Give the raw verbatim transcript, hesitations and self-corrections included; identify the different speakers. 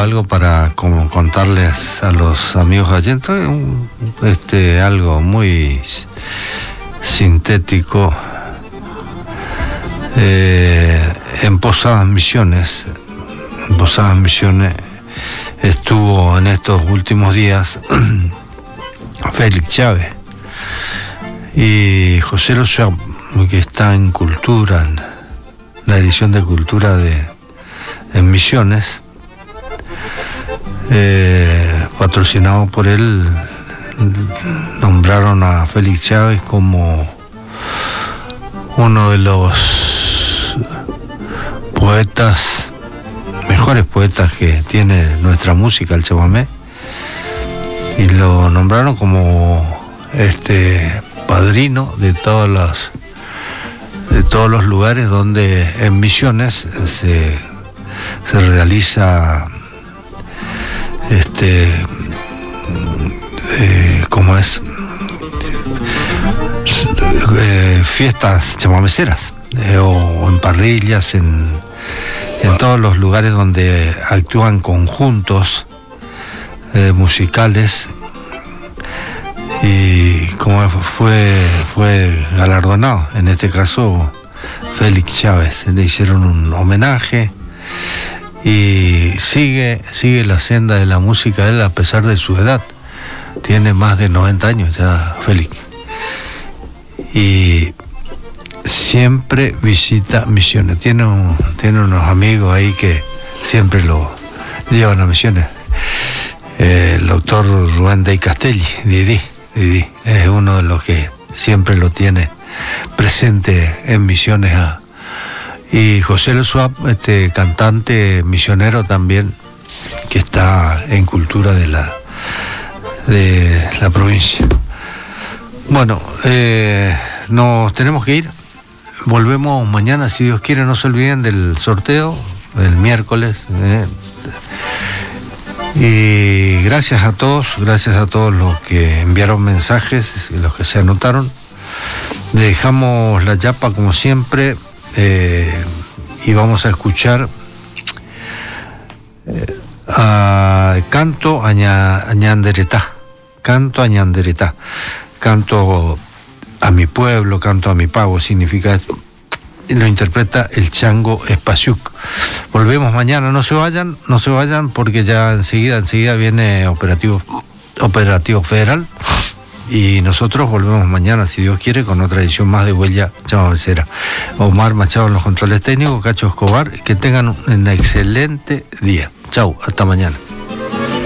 Speaker 1: algo para como contarles a los amigos oyentes, este, algo muy sintético. Eh, en Posadas Misiones, en Posadas Misiones estuvo en estos últimos días Félix Chávez y José Loza, que está en Cultura, en la edición de Cultura de en Misiones, eh, patrocinado por él, nombraron a Félix Chávez como uno de los poetas, mejores poetas que tiene nuestra música, el chamamé, y lo nombraron como este padrino de todas las de todos los lugares donde en Misiones se, se realiza este eh, ¿cómo es? Eh, fiestas chamameceras, eh, o en parrillas, en, en todos los lugares donde actúan conjuntos eh, musicales, y como fue fue galardonado, en este caso Félix Chávez, le hicieron un homenaje y sigue sigue la senda de la música él a pesar de su edad. Tiene más de noventa años ya Félix, y siempre visita Misiones. Tiene, un, tiene unos amigos ahí que siempre lo llevan a Misiones. Eh, el doctor Rubén Dey Castelli, Didi, Didi, es uno de los que siempre lo tiene presente en Misiones. A, y José Loza, este cantante misionero también, que está en Cultura de la, de la provincia. Bueno, eh, nos tenemos que ir. Volvemos mañana, si Dios quiere. No se olviden del sorteo el miércoles. Eh. Y gracias a todos, gracias a todos los que enviaron mensajes, los que se anotaron. Dejamos la yapa como siempre, eh, y vamos a escuchar eh, a Canto a Ñanderetá, Canto a Ñanderetá. Canto a mi pueblo, canto a mi pago, significa esto. Lo interpreta el Chango Espaciuc. Volvemos mañana, no se vayan, no se vayan, porque ya enseguida, enseguida viene operativo, operativo federal, y nosotros volvemos mañana, si Dios quiere, con otra edición más de Huella Chamamecera. Omar Machado en los controles técnicos, Cacho Escobar, que tengan un excelente día. Chau, hasta mañana.